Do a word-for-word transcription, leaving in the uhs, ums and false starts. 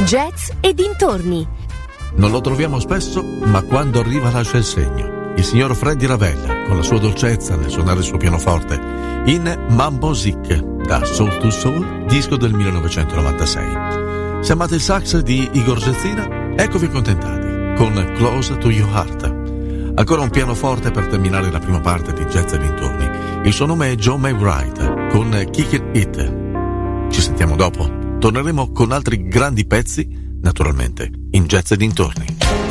Jazz e dintorni. Non lo troviamo spesso, ma quando arriva lascia il segno. Il signor Freddy Ravella, con la sua dolcezza nel suonare il suo pianoforte, in Mambo Zik, da Soul to Soul, disco del millenovecentonovantasei. Se amate il sax di Igor Zezina, eccovi accontentati, con Close to Your Heart. Ancora un pianoforte per terminare la prima parte di Jazz e dintorni. Il suo nome è John McBride, con Kickin' It. Ci sentiamo dopo. Torneremo con altri grandi pezzi, naturalmente, in Jazz e dintorni.